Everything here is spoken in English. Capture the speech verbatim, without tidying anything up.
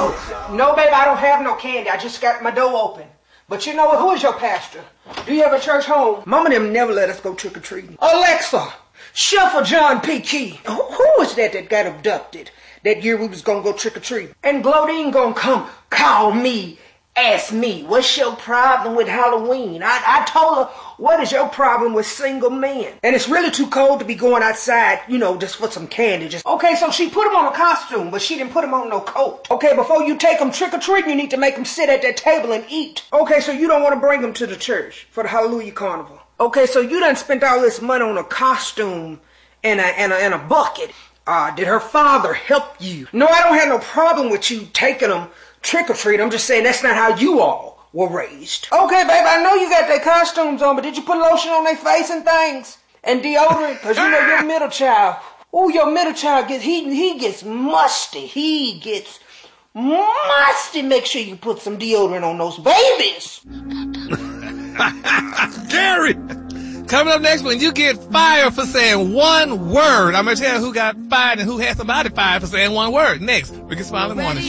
Oh, no, babe, I don't have no candy. I just got my door open. But you know what? Who is your pastor? Do you have a church home? Mama them never let us go trick-or-treating. Alexa, shuffle John P. Key. Who, who was that that got abducted that year we was gonna go trick-or-treating? And Glodine gonna come call me, ask me, what's your problem with Halloween? I, I told her, what is your problem with single men? And it's really too cold to be going outside, you know, just for some candy. Just okay, so she put him on a costume, but she didn't put him on no coat. Okay, before you take him trick-or-treating, you need to make him sit at that table and eat. Okay, so you don't want to bring him to the church for the Hallelujah Carnival. Okay, so you done spent all this money on a costume and a, and a, and a bucket. Uh, did her father help you? No, I don't have no problem with you taking him trick-or-treat. I'm just saying that's not how you all were raised. Okay, babe, I know you got their costumes on, but did you put lotion on their face and things? And deodorant? Because you know your middle child. Oh, your middle child gets, he, he gets musty. He gets musty. Make sure you put some deodorant on those babies. Gary! Coming up next, when you get fired for saying one word, I'm going to tell you who got fired and who had somebody fired for saying one word. Next, Rickey Smiley Morning Show.